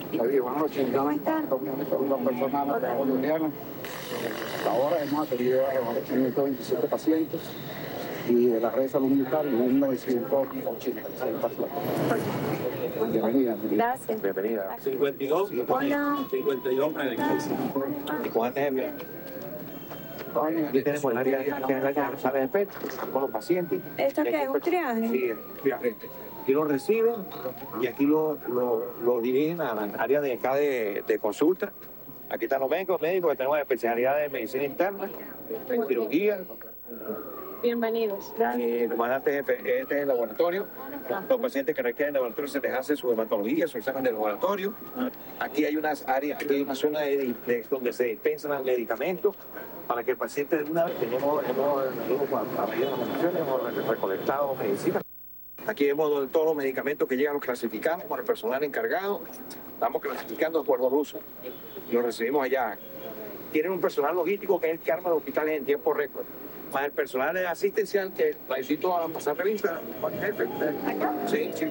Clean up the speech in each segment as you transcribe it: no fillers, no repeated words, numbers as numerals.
Buenas noches. ¿Cómo están? Con los personal bolivianos. Hasta ahora hemos atendido a 127 pacientes y de la red de salud militar 1986 pacientes. Bienvenida. Gracias. Bienvenida. 52. Hola. 52 médicos. ¿Y cuántos ejemplos? Aquí tenemos el área de sala de espera con los pacientes. ¿Esto qué es? ¿Un triaje? Sí, triaje. Aquí lo reciben y aquí lo dirigen a la área de acá de consulta. Aquí están los médicos que tenemos especialidad de medicina interna, cirugía. Bienvenidos. El comandante jefe, este es el laboratorio. Los pacientes que requieren laboratorio se les hace su hematología, su examen de laboratorio. Aquí hay unas áreas, aquí hay una zona donde se dispensan los medicamentos para que el paciente de una vez hemos recolectado medicinas. Aquí vemos todos los medicamentos que llegan, los clasificamos con el personal encargado. Estamos clasificando de acuerdo al uso y los recibimos allá. Tienen un personal logístico que es el que arma los hospitales en tiempo récord. Más el personal asistencial que la necesito a pasar revista. Sí, sí.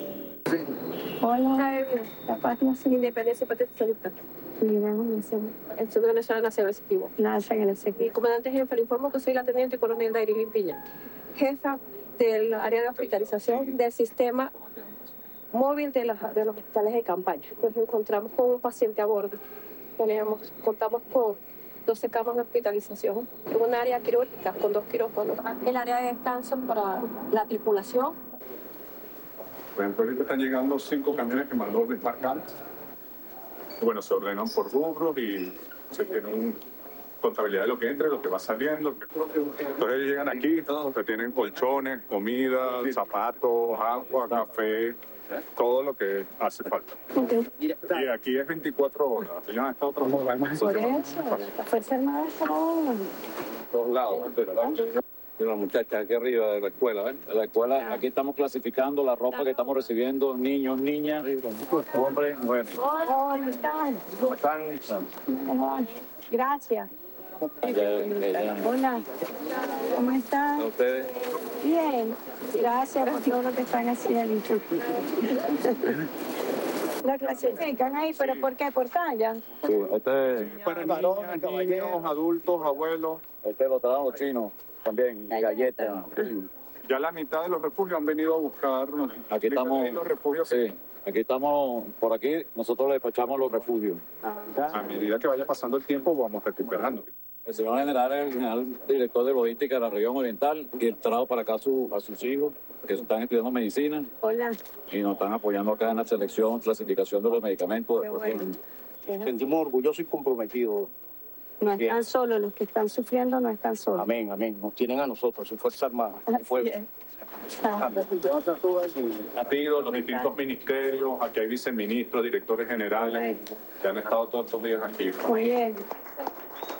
Hola. La página sin independencia y potencialista. El Centro Nacional Nacional Executivo. Mi comandante jefe, le informo que soy la teniente coronel Dairilin Piña, jefa del área de hospitalización del sistema móvil de los hospitales de campaña. Nos encontramos con un paciente a bordo. Contamos con 12 camas de hospitalización en un área quirúrgica con 2 quirófanos. El área de descanso para la tripulación. Por ejemplo, ahorita están llegando 5 camiones que mandó desmarcar. Bueno, se ordenan por rubros y se tiene una contabilidad de lo que entra y lo que va saliendo. Entonces llegan aquí, todos que tienen colchones, comida, zapatos, agua, café, todo lo que hace falta. Okay. Y aquí es 24 horas. Ellos han estado trabajando. Por eso, la Fuerza Armada está Todos lados, y una muchacha aquí arriba de la escuela, ¿ven? De la escuela, aquí estamos clasificando la ropa que estamos recibiendo, niños, niñas, hombres, mujeres. Hola, ¿cómo están? Gracias. Hola, ¿cómo están? ¿A ustedes? Bien, gracias por todo lo que están haciendo. La clasifican ahí, ¿pero por qué? ¿Por talla? Sí, ustedes, Para niños, adultos, abuelos. ustedes lo traen los chinos también, galletas. Ya la mitad de los refugios han venido a buscar. Aquí estamos, Los refugios. sí, aquí estamos, por aquí nosotros le despachamos los refugios. A medida que vaya pasando el tiempo, vamos recuperando. El señor general es el general director de logística de la región oriental y él trajo para acá a sus hijos que están estudiando medicina Hola. y nos están apoyando acá en la selección, clasificación de los medicamentos. Qué bueno. Sentimos orgullosos y comprometidos. No están solos, los que están sufriendo no están solos. Amén, amén. Nos tienen a nosotros, su Fuerza Armada. Así es. Ah. Ha tenido los distintos ministerios, aquí hay viceministros, directores generales, que han estado todos estos días aquí. Muy bien.